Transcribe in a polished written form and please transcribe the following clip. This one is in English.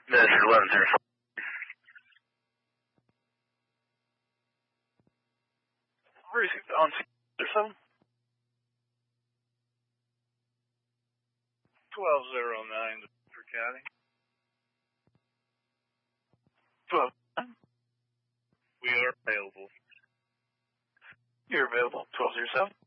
Message 1105. Received on 607. 1209 for County. 12. We are available. You're available. 1207.